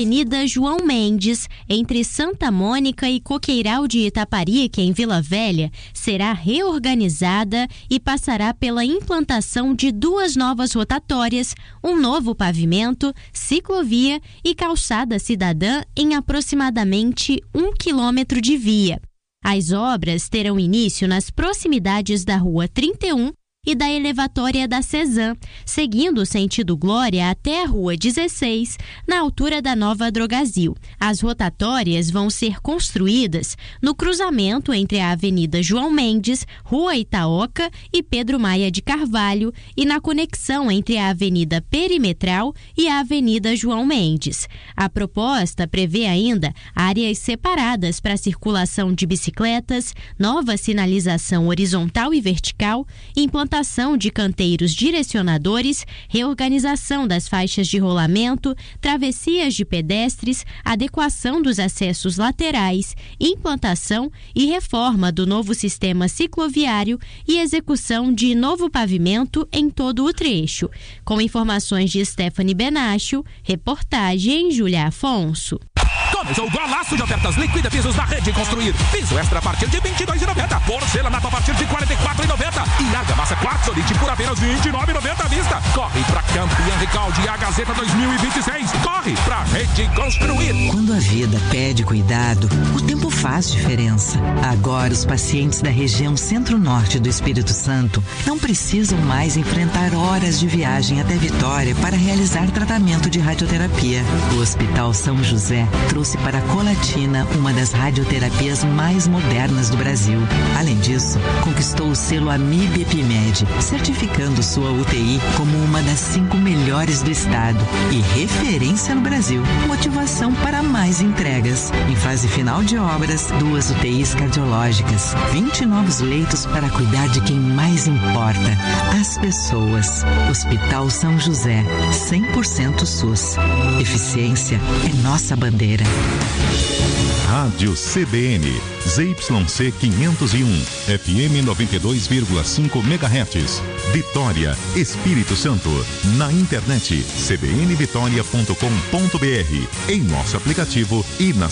Avenida João Mendes, entre Santa Mônica e Coqueiral de Itaparica, em Vila Velha, será reorganizada e passará pela implantação de 2 novas rotatórias, um novo pavimento, ciclovia e calçada cidadã em aproximadamente 1 quilômetro de via. As obras terão início nas proximidades da Rua 31 e da elevatória da Cezan, seguindo o sentido Glória até a Rua 16, na altura da Nova Drogazil. As rotatórias vão ser construídas no cruzamento entre a Avenida João Mendes, Rua Itaoca e Pedro Maia de Carvalho e na conexão entre a Avenida Perimetral e a Avenida João Mendes. A proposta prevê ainda áreas separadas para a circulação de bicicletas, nova sinalização horizontal e vertical, implantação de canteiros direcionadores, reorganização das faixas de rolamento, travessias de pedestres, adequação dos acessos laterais, implantação e reforma do novo sistema cicloviário e execução de novo pavimento em todo o trecho. Com informações de Stephanie Benacho, reportagem Júlia Afonso. Começou o golaço de ofertas Liquida Pisos da Rede Construir. Piso extra a partir de R$ 22,90. Porcelanato a partir de R$ 44,90. E argamassa Quartzolite por apenas R$ 29,90 à vista. Corre pra Campeão Recalde e a Gazeta 2026. Corre pra Rede Construir. Quando a vida pede cuidado, o tempo faz diferença. Agora os pacientes da região centro-norte do Espírito Santo não precisam mais enfrentar horas de viagem até Vitória para realizar tratamento de radioterapia. O Hospital São José trouxe para Colatina uma das radioterapias mais modernas do Brasil. Além disso, conquistou o selo AMIB-EPIMED, certificando sua UTI como uma das 5 melhores do estado e referência no Brasil. Motivação para mais entregas. Em fase final de obras, 2 UTIs cardiológicas, 20 novos leitos para cuidar de quem mais importa, as pessoas. Hospital São José, 100% SUS. Eficiência é nossa bandeira. Rádio CBN, ZYC 501, FM 92,5 MHz, Vitória, Espírito Santo. Na internet, cbnvitoria.com.br, em nosso aplicativo e nas